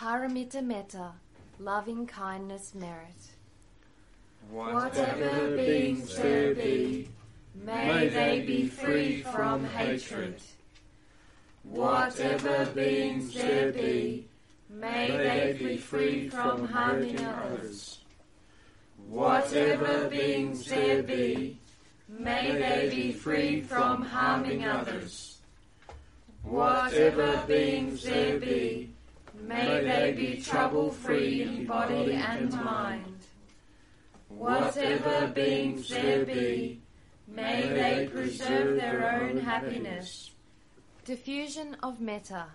Paramita metta, loving kindness merit. Whatever beings there be, may they be free from hatred. Whatever beings there be, may they be free from harming others. Whatever beings there be, may they be free from harming others. Whatever beings there be, may they be trouble-free in body and mind. Whatever beings there be, may they preserve their own happiness. Diffusion of metta.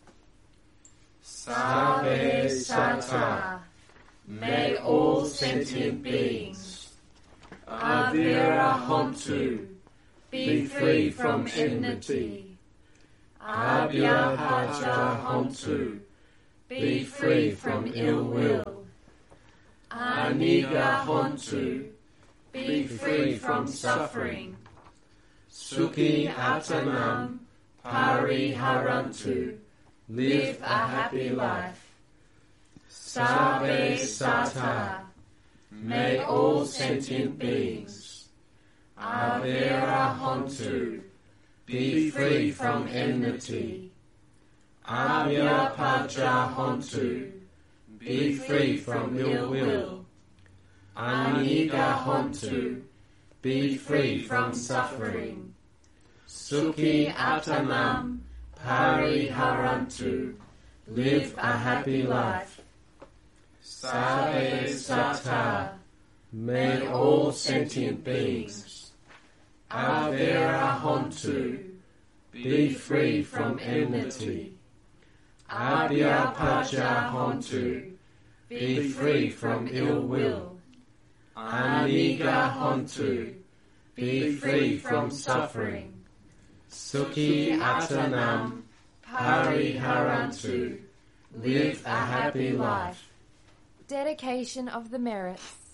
Sarve Sata, may all sentient beings, Avira Hontu, be free from enmity. Abhyapaja Hontu, be free from ill will. Aniga Hontu, be free from suffering. Sukhi Atanam, Pariharantu, live a happy life. Sarve Sata, may all sentient beings, Avira Hontu, be free from enmity. Abhyapaja Hontu, be free from ill will. Aniga Hontu, be free from suffering. Sukhi Atanam, Pariharantu, live a happy life. Sarve Sata, may all sentient beings, Avira Hontu, be free from enmity. Abhyapaja Hontu, be free from ill will. Aniga Hontu, be free from suffering. Sukhi Atanam, Pariharantu, live a happy life. Dedication of the merits.